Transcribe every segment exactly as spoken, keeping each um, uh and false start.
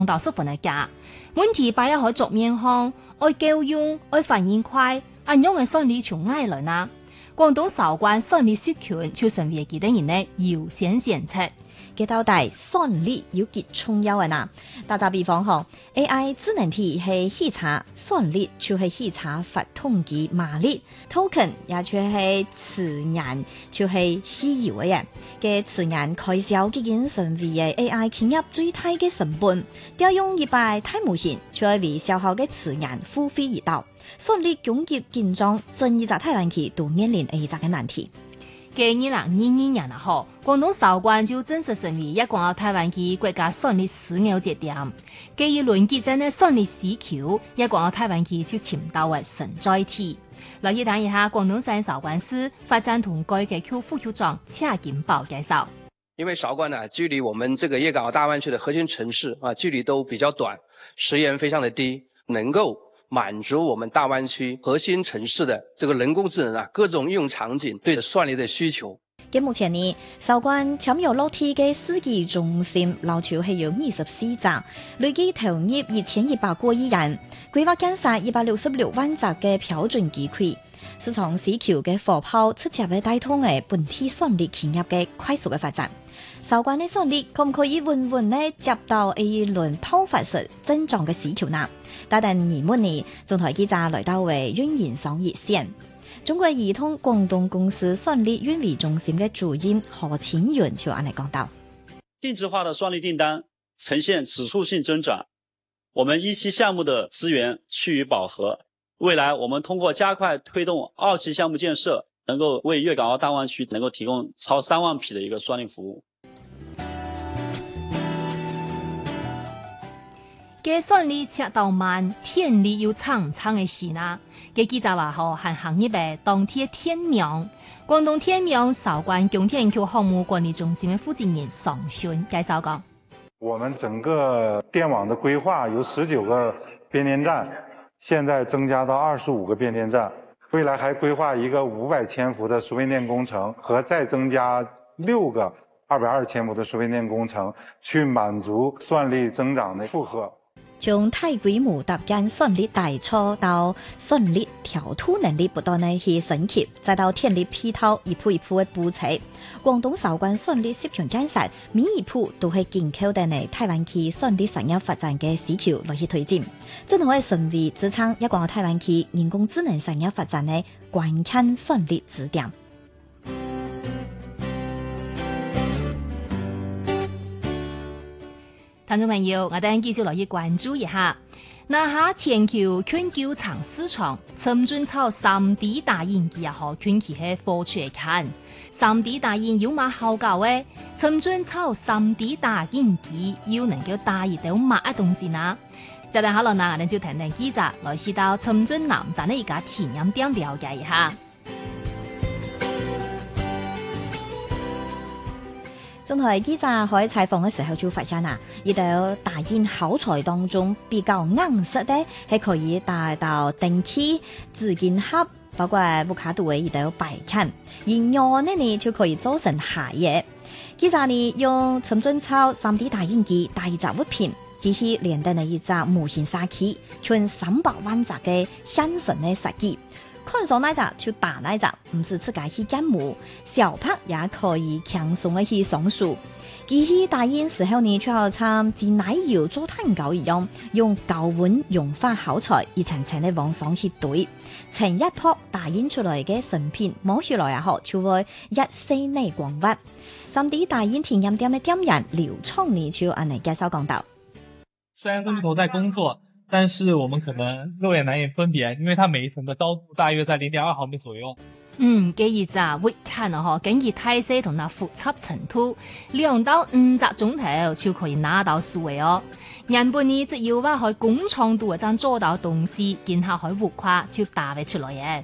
到十分嘅假。問題擺喺桌面上，愛夠用，愛反應快，按樣嘅算力從哪來呢？廣東韶關算力社群就成為佢哋人嘅優先選擇。 嘅到底算力有幾重要嘅呢？打個比方吼 ，A I 智能體係喜查算力，就係喜查發統計馬力 ，token 也就係詞言，就係稀有嘅嘢。嘅詞言開銷已經成為嘅 A I 企業最大嘅成本。調用一百大模型，就係為小小嘅詞言付費一道。算力供給緊張，整一隻台灣區都面臨一隻嘅難題。 嘅二零二二年啊，嗬，廣東韶關就正式成為一個台灣區國家算力樞紐節點。嘅一輪激戰嘅算力需求，一個台灣區就潛到嘅承載體。來去談一下廣東省韶關市發展同改革區副局長車金寶介紹。 因為韶關呢，距離我們這個粵港澳大灣區的核心城市啊，距離都比較短，時延非常的低，能夠滿足我們大灣區核心城市的這個人工智能啊，各種應用場景對算力的需求。 嘅目前呢，韶關簽約落地嘅司機中心，樓潮係有二十四座，累計投入一千一百個億元，規劃建設一百六十六萬座嘅標準機區。市場需求嘅火炮直接嘅帶動嘅本地算力企業嘅快速嘅發展。韶關嘅算力可唔可以穩穩咧接到一輪爆發式增長嘅需求呢？打定疑問呢，中台記者來到為運營商熱線，中國移通廣東公司算力運維中心嘅主任何清遠就按嚟講到： 定制化的算力訂單呈現指數性增長，我們一期項目的資源趨於飽和，未來我們通過加快推動二期項目建設，能夠為粵港澳大灣區能夠提供超三萬匹的一個算力服務。 嘅算力赤道慢，電力又長唔長嘅事呢？嘅記者話嗬，係行業嘅當天天명廣東天명韶關供電區項目管理中心嘅負責人尚勳介紹講： 我們整個電網的規劃有十九個變電站，現在增加到二十五個變電站，未來還規劃一個五百千伏的輸變電工程和再增加六個二百二千伏的輸變電工程，去滿足算力增長的負荷。 從大規模搭建算力大廠到算力調度能力不斷的去升級，再到電力配套一步一步的補齊。廣東韶關算力社群建設每一步都係緊扣定喺台灣區算力產業發展嘅需求來去推進，真可以成為支撐一個台灣區人工智能產業發展嘅關鍵算力支點。 聽眾朋友，我哋繼續落去關注一下，那下全球全球廠市場，深圳炒三 D 打印機啊，和全期係火出嚟看，三 D 打印有乜好搞嘅？深圳炒三 D 打印機要能夠打印到乜嘢東西呢？就等下落嗱，我哋就聽聽記者來去到深圳南站嘅一家體驗店了解一下。 中台記者喺採訪嘅時候就發現啊，呢度打印耗材當中比較硬實嘅係可以帶到電器、紙巾盒，包括烏卡度嘅呢度擺件，而硬呢呢就可以做成鞋嘢。記者呢用深圳炒三 D 打印機打一隻物品，機器連登嘅一隻模型設計，全三百萬隻嘅現成嘅設計。看上那隻就打那隻，唔是自己去建模，小拍也可以輕鬆的去上手。機器打印時候呢，就好似煎奶油做蛋糕一樣，用高溫融化耗材，一層層的往上去堆，成一撲打印出來嘅成品，摸起來也好，就會一絲內光滑。三 D 打印體驗店的店員劉創呢就按嚟介紹講到： 雖然分頭在工作，但是我們可能肉眼難以分別，因為它每一層的高度大約在零點二毫米左右。 嗯，記憶咋會看啊？嗬，根據大細同那複雜程度，兩到五隻鐘頭就可以拿到數嘅哦。人本呢只要話喺工廠度爭做到東西，然後喺活化就打會出來嘅。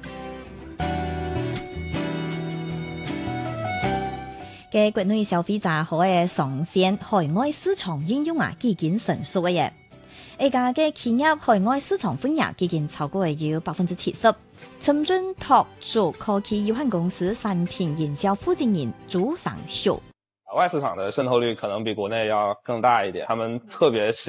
嘅國內消費者可以上線海外市場應用啊，基建成熟嘅嘢。而家嘅企業海外市場份額已經超過要百分之七十。深圳拓築科技有限公司產品營銷負責人朱尚秀： 外市场的渗透率可能比国内要更大一点，他们特别喜